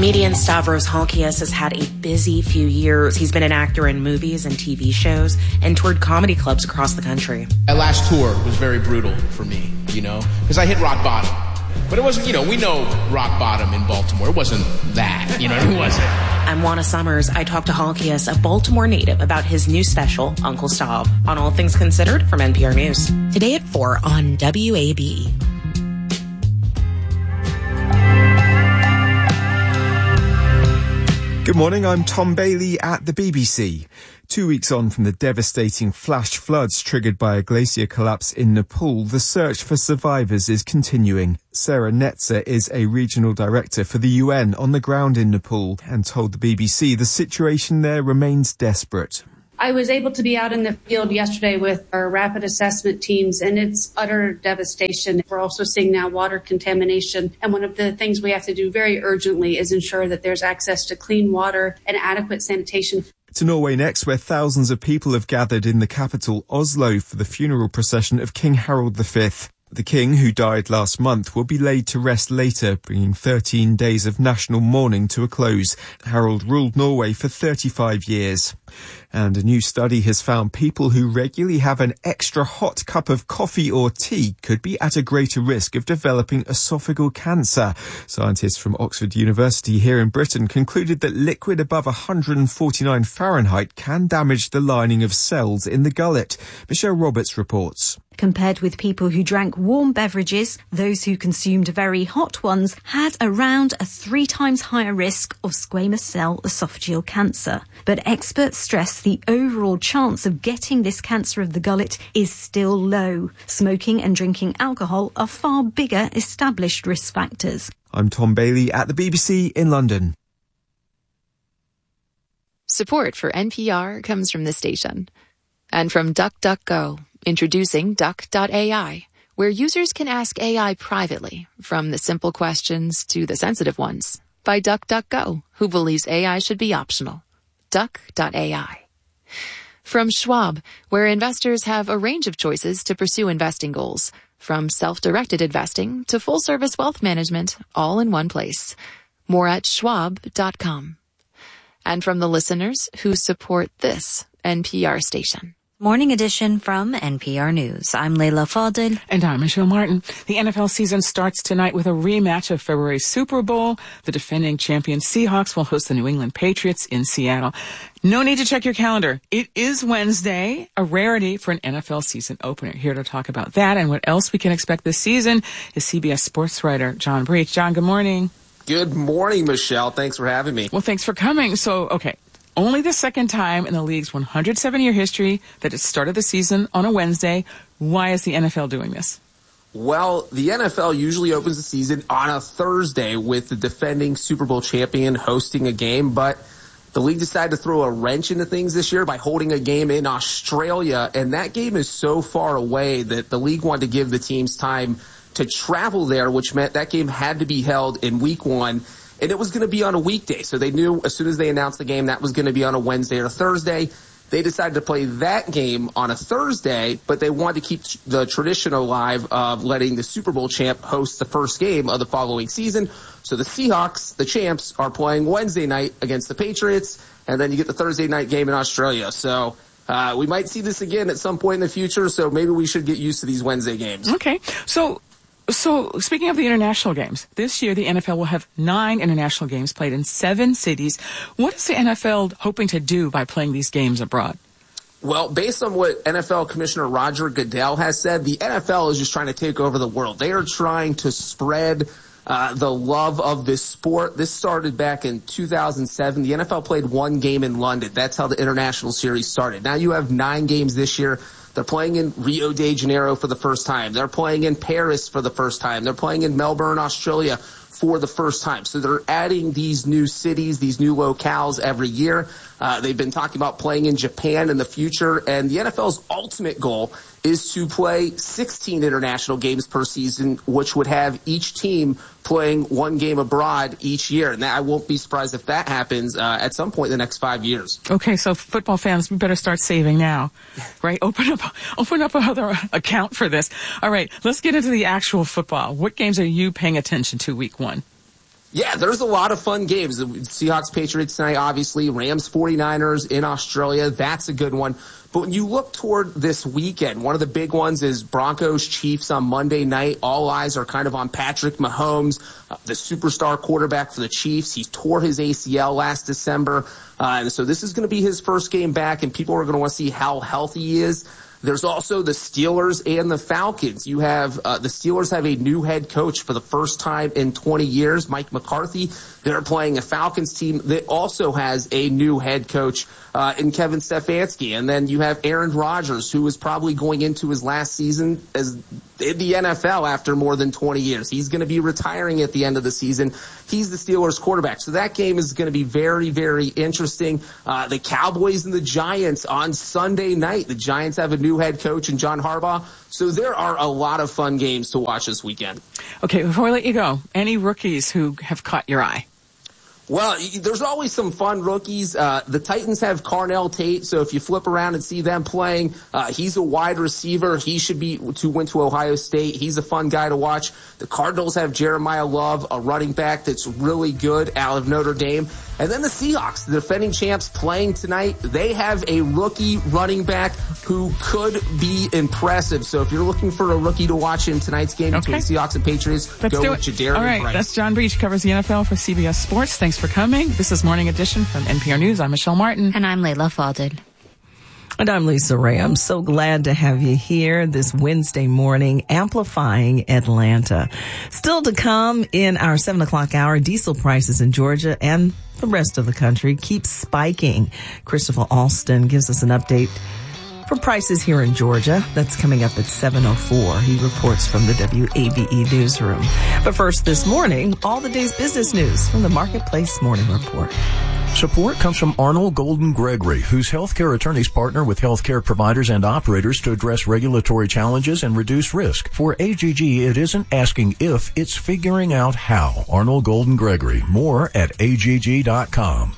Comedian Stavros Halkias has had a busy few years. He's been an actor in movies and TV shows and toured comedy clubs across the country. That last tour was very brutal for me, because I hit rock bottom. But it wasn't, we know rock bottom in Baltimore. It wasn't that, it wasn't. I'm Juana Summers. I talked to Halkias, a Baltimore native, about his new special, Uncle Stav, on All Things Considered from NPR News. Today at 4 on WAB. Good morning, I'm Tom Bailey at the BBC. 2 weeks on from the devastating flash floods triggered by a glacier collapse in Nepal, the search for survivors is continuing. Sarah Netzer is a regional director for the UN on the ground in Nepal and told the BBC the situation there remains desperate. I was able to be out in the field yesterday with our rapid assessment teams, and it's utter devastation. We're also seeing now water contamination. And one of the things we have to do very urgently is ensure that there's access to clean water and adequate sanitation. To Norway next, where thousands of people have gathered in the capital, Oslo, for the funeral procession of King Harald V. The king, who died last month, will be laid to rest later, bringing 13 days of national mourning to a close. Harald ruled Norway for 35 years. And a new study has found people who regularly have an extra hot cup of coffee or tea could be at a greater risk of developing esophageal cancer. Scientists from Oxford University here in Britain concluded that liquid above 149 Fahrenheit can damage the lining of cells in the gullet. Michelle Roberts reports. Compared with people who drank warm beverages, those who consumed very hot ones had around a 3 times higher risk of squamous cell esophageal cancer. But experts stress the overall chance of getting this cancer of the gullet is still low. Smoking and drinking alcohol are far bigger established risk factors. I'm Tom Bailey at the BBC in London. Support for NPR comes from this station. And from DuckDuckGo, introducing Duck.ai, where users can ask AI privately, from the simple questions to the sensitive ones, by DuckDuckGo, who believes AI should be optional. Duck.ai. From Schwab, where investors have a range of choices to pursue investing goals, from self-directed investing to full-service wealth management, all in one place. More at schwab.com. And from the listeners who support this NPR station. Morning edition from NPR News. I'm Leila Fadel. And I'm Michelle Martin. The NFL season starts tonight with a rematch of February's Super Bowl. The defending champion Seahawks will host the New England Patriots in Seattle. No need to check your calendar. It is Wednesday, a rarity for an NFL season opener. Here to talk about that and what else we can expect this season is CBS sports writer John Breach. John, good morning. Good morning, Michelle. Thanks for having me. Well, thanks for coming. So, okay. Only the second time in the league's 107-year history that it started the season on a Wednesday. Why is the NFL doing this? Well, the NFL usually opens the season on a Thursday with the defending Super Bowl champion hosting a game, but the league decided to throw a wrench into things this year by holding a game in Australia, and that game is so far away that the league wanted to give the teams time to travel there, which meant that game had to be held in week 1. And it was going to be on a weekday. So they knew as soon as they announced the game that was going to be on a Wednesday or a Thursday. They decided to play that game on a Thursday, but they wanted to keep the tradition alive of letting the Super Bowl champ host the first game of the following season. So the Seahawks, the champs, are playing Wednesday night against the Patriots, and then you get the Thursday night game in Australia. So we might see this again at some point in the future, so maybe we should get used to these Wednesday games. Okay. So speaking of the international games, this year the NFL will have 9 international games played in 7 cities. What is the NFL hoping to do by playing these games abroad? Well, based on what NFL Commissioner Roger Goodell has said, the NFL is just trying to take over the world. They are trying to spread the love of this sport. This started back in 2007. The NFL played 1 game in London. That's how the international series started. Now you have 9 games this year. They're playing in Rio de Janeiro for the first time. They're playing in Paris for the first time. They're playing in Melbourne, Australia for the first time. So they're adding these new cities, these new locales every year. They've been talking about playing in Japan in the future. And the NFL's ultimate goal is to play 16 international games per season, which would have each team playing 1 game abroad each year. And I won't be surprised if that happens at some point in the next 5 years. Okay, so football fans, we better start saving now, right? Open up another account for this. All right, let's get into the actual football. What games are you paying attention to week 1? Yeah, there's a lot of fun games. The Seahawks-Patriots tonight, obviously. Rams-49ers in Australia. That's a good one. But when you look toward this weekend, one of the big ones is Broncos-Chiefs on Monday night. All eyes are kind of on Patrick Mahomes, the superstar quarterback for the Chiefs. He tore his ACL last December. And so this is going to be his first game back, and people are going to want to see how healthy he is. There's also the Steelers and the Falcons. You have the Steelers have a new head coach for the first time in 20 years, Mike McCarthy. They're playing a Falcons team that also has a new head coach in Kevin Stefanski. And then you have Aaron Rodgers, who is probably going into his last season as in the NFL after more than 20 years. He's going to be retiring at the end of the season. He's the Steelers quarterback. So that game is going to be very, very interesting. The Cowboys and the Giants on Sunday night. The Giants have a new head coach in John Harbaugh. So there are a lot of fun games to watch this weekend. Okay, before I let you go, any rookies who have caught your eye? Well, there's always some fun rookies. The Titans have Carnell Tate, so if you flip around and see them playing, he's a wide receiver. He should be to win to Ohio State. He's a fun guy to watch. The Cardinals have Jeremiah Love, a running back that's really good out of Notre Dame. And then the Seahawks, the defending champs, playing tonight. They have a rookie running back who could be impressive. So if you're looking for a rookie to watch in tonight's game between Seahawks and Patriots, go with Jadarian All right, Price. That's John Breach, covers the NFL for CBS Sports. Thanks for coming. This is Morning Edition from NPR News. I'm Michelle Martin. And I'm Layla Fadel. And I'm Lisa Ray. I'm so glad to have you here this Wednesday morning, amplifying Atlanta. Still to come in our 7 o'clock hour, diesel prices in Georgia and the rest of the country keep spiking. Christopher Alston gives us an update for prices here in Georgia. That's coming up at 7:04. He reports from the WABE newsroom. But first this morning, all the day's business news from the Marketplace Morning Report. Support comes from Arnold Golden Gregory, whose healthcare attorneys partner with healthcare providers and operators to address regulatory challenges and reduce risk. For AGG, it isn't asking if, it's figuring out how. Arnold Golden Gregory. More at AGG.com.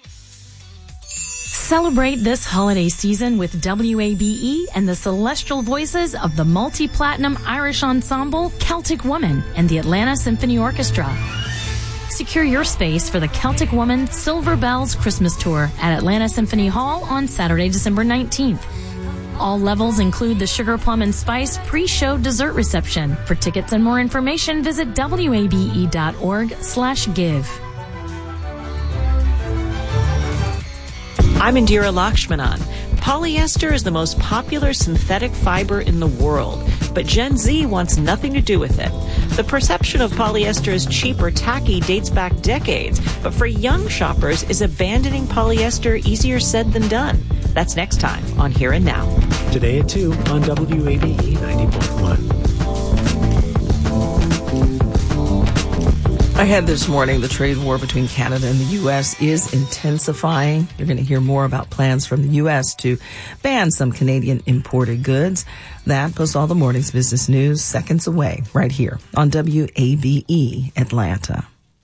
Celebrate this holiday season with WABE and the celestial voices of the multi-platinum Irish ensemble Celtic Woman and the Atlanta Symphony Orchestra. Secure your space for the Celtic Woman Silver Bells Christmas Tour at Atlanta Symphony Hall on Saturday, December 19th. All levels include the Sugar Plum and Spice pre-show dessert reception. For tickets and more information, visit wabe.org/give. I'm Indira Lakshmanan. Polyester is the most popular synthetic fiber in the world, but Gen Z wants nothing to do with it. The perception of polyester as cheap or tacky dates back decades, but for young shoppers, is abandoning polyester easier said than done? That's next time on Here and Now. Today at 2 on WABE 90.1. Ahead this morning, the trade war between Canada and the U.S. is intensifying. You're going to hear more about plans from the U.S. to ban some Canadian imported goods. That plus all the morning's business news seconds away right here on WABE Atlanta.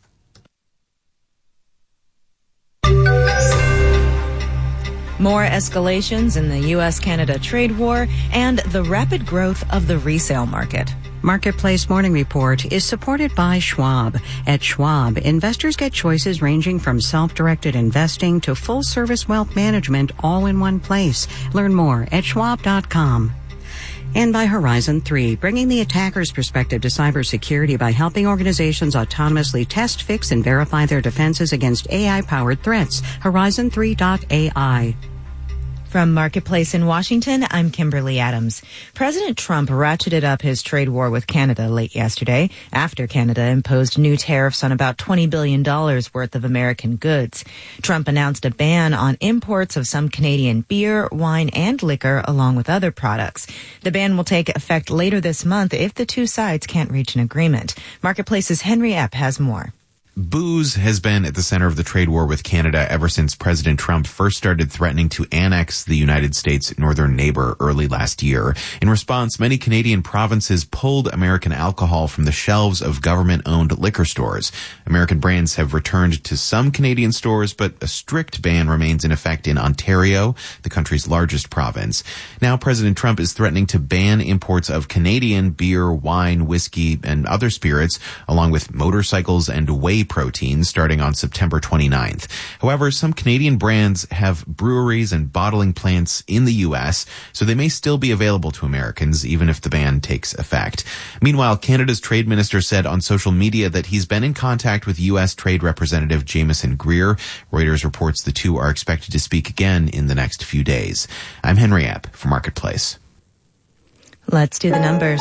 More escalations in the U.S.-Canada trade war and the rapid growth of the resale market. Marketplace Morning Report is supported by Schwab. At Schwab, investors get choices ranging from self-directed investing to full-service wealth management all in one place. Learn more at schwab.com. And by Horizon 3, bringing the attacker's perspective to cybersecurity by helping organizations autonomously test, fix, and verify their defenses against AI-powered threats. Horizon3.ai. From Marketplace in Washington, I'm Kimberly Adams. President Trump ratcheted up his trade war with Canada late yesterday after Canada imposed new tariffs on about $20 billion worth of American goods. Trump announced a ban on imports of some Canadian beer, wine, and liquor, along with other products. The ban will take effect later this month if the two sides can't reach an agreement. Marketplace's Henry Epp has more. Booze has been at the center of the trade war with Canada ever since President Trump first started threatening to annex the United States' northern neighbor early last year. In response, many Canadian provinces pulled American alcohol from the shelves of government-owned liquor stores. American brands have returned to some Canadian stores, but a strict ban remains in effect in Ontario, the country's largest province. Now President Trump is threatening to ban imports of Canadian beer, wine, whiskey, and other spirits, along with motorcycles and wave whey protein starting on September 29th. However, some Canadian brands have breweries and bottling plants in the U.S., so they may still be available to Americans even if the ban takes effect. Meanwhile, Canada's trade minister said on social media that he's been in contact with U.S. Trade Representative Jameson Greer. Reuters reports the two are expected to speak again in the next few days. I'm Henry Epp for Marketplace. Let's do the numbers.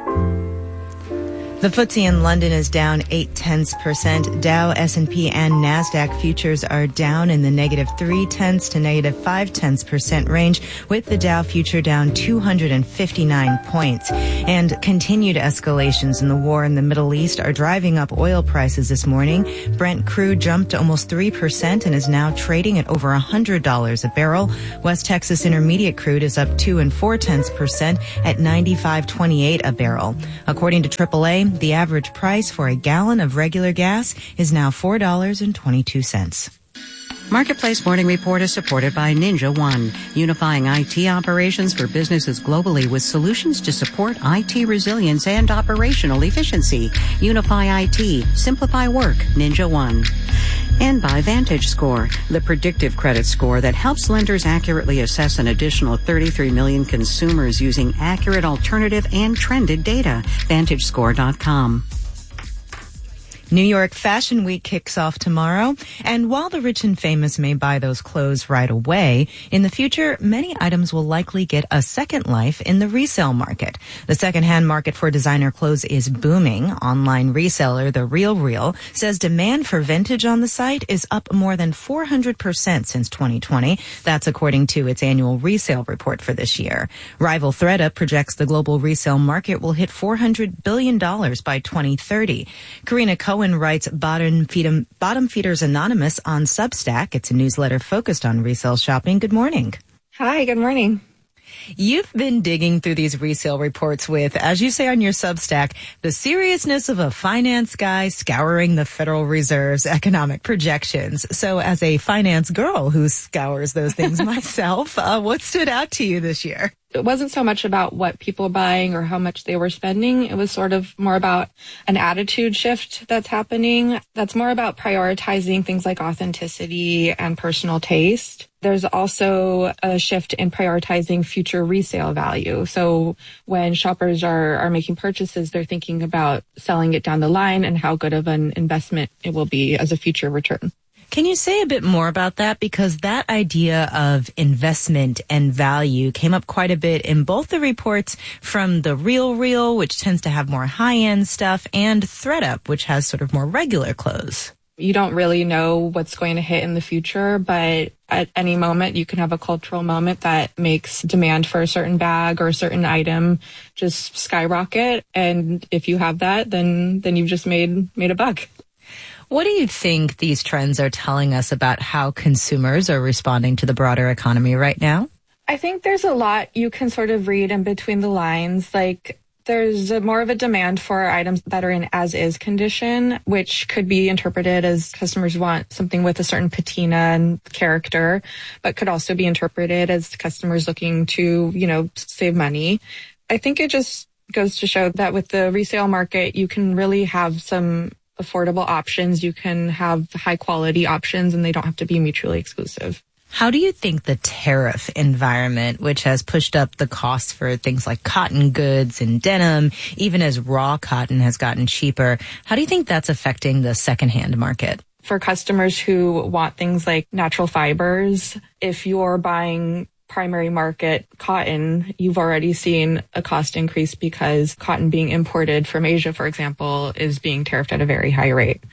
The FTSE in London is down 0.8%. Dow, S&P, and NASDAQ futures are down in the -0.3% to -0.5% range, with the Dow future down 259 points. And continued escalations in the war in the Middle East are driving up oil prices this morning. Brent crude jumped almost 3% and is now trading at over $100 a barrel. West Texas Intermediate crude is up 2.4% at $95.28 a barrel. According to AAA, the average price for a gallon of regular gas is now $4.22. Marketplace Morning Report is supported by Ninja One, unifying IT operations for businesses globally with solutions to support IT resilience and operational efficiency. Unify IT, simplify work, Ninja One. And by VantageScore, the predictive credit score that helps lenders accurately assess an additional 33 million consumers using accurate alternative and trended data. VantageScore.com. New York Fashion Week kicks off tomorrow, and while the rich and famous may buy those clothes right away, in the future, many items will likely get a second life in the resale market. The secondhand market for designer clothes is booming. Online reseller The RealReal says demand for vintage on the site is up more than 400% since 2020. That's according to its annual resale report for this year. Rival ThredUp projects the global resale market will hit $400 billion by 2030. Karina Cohen writes Bottom Feeders Anonymous on Substack. It's a newsletter focused on resale shopping. Good morning. Hi, good morning. You've been digging through these resale reports with, as you say on your Substack, the seriousness of a finance guy scouring the Federal Reserve's economic projections. So as a finance girl who scours those things myself, what stood out to you this year? It wasn't so much about what people were buying or how much they were spending. It was sort of more about an attitude shift that's happening. That's more about prioritizing things like authenticity and personal taste. There's also a shift in prioritizing future resale value. So when shoppers are making purchases, they're thinking about selling it down the line and how good of an investment it will be as a future return. Can you say a bit more about that? Because that idea of investment and value came up quite a bit in both the reports from The RealReal, which tends to have more high-end stuff, and ThredUp, which has sort of more regular clothes. You don't really know what's going to hit in the future, but at any moment you can have a cultural moment that makes demand for a certain bag or a certain item just skyrocket. And if you have that, then you've just made a buck. What do you think these trends are telling us about how consumers are responding to the broader economy right now? I think there's a lot you can sort of read in between the lines. Like, there's more of a demand for items that are in as-is condition, which could be interpreted as customers want something with a certain patina and character, but could also be interpreted as customers looking to, save money. I think it just goes to show that with the resale market, you can really have some affordable options. You can have high quality options, and they don't have to be mutually exclusive. How do you think the tariff environment, which has pushed up the costs for things like cotton goods and denim, even as raw cotton has gotten cheaper, how do you think that's affecting the secondhand market? For customers who want things like natural fibers, if you're buying primary market cotton, you've already seen a cost increase because cotton being imported from Asia, for example, is being tariffed at a very high rate.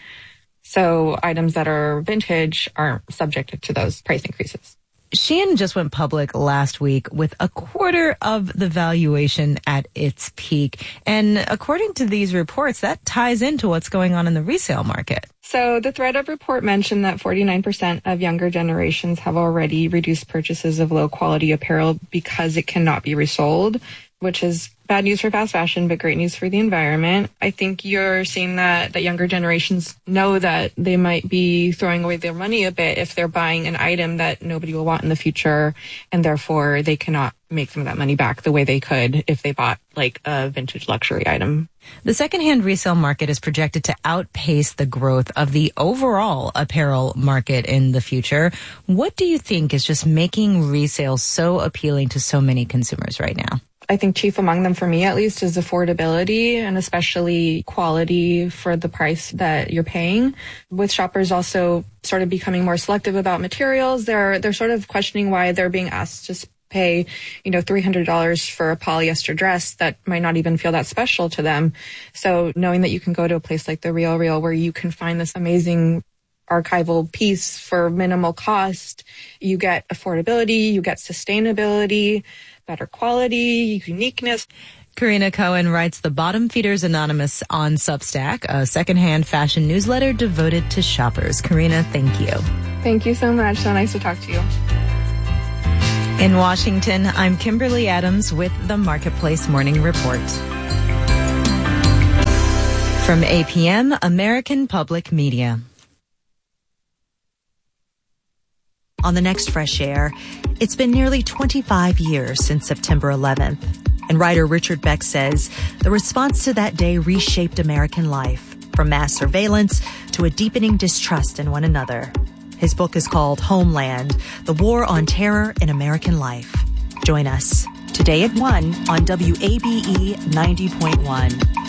So items that are vintage aren't subject to those price increases. Shein just went public last week with a quarter of the valuation at its peak. And according to these reports, that ties into what's going on in the resale market. So the ThredUp report mentioned that 49% of younger generations have already reduced purchases of low quality apparel because it cannot be resold, which is bad news for fast fashion, but great news for the environment. I think you're seeing that younger generations know that they might be throwing away their money a bit if they're buying an item that nobody will want in the future, and therefore they cannot make some of that money back the way they could if they bought like a vintage luxury item. The secondhand resale market is projected to outpace the growth of the overall apparel market in the future. What do you think is just making resale so appealing to so many consumers right now? I think chief among them, for me at least, is affordability and especially quality for the price that you're paying. With shoppers also sort of becoming more selective about materials, they're sort of questioning why they're being asked to pay, $300 for a polyester dress that might not even feel that special to them. So knowing that you can go to a place like The RealReal where you can find this amazing archival piece for minimal cost, you get affordability, you get sustainability, better quality, uniqueness. Karina Cohen writes the Bottom Feeders Anonymous on Substack, a secondhand fashion newsletter devoted to shoppers. Karina, thank you. Thank you so much. So nice to talk to you. In Washington, I'm Kimberly Adams with the Marketplace Morning Report. From APM, American Public Media. On the next Fresh Air, it's been nearly 25 years since September 11th. And writer Richard Beck says the response to that day reshaped American life, from mass surveillance to a deepening distrust in one another. His book is called Homeland, The War on Terror in American Life. Join us today at 1 on WABE 90.1.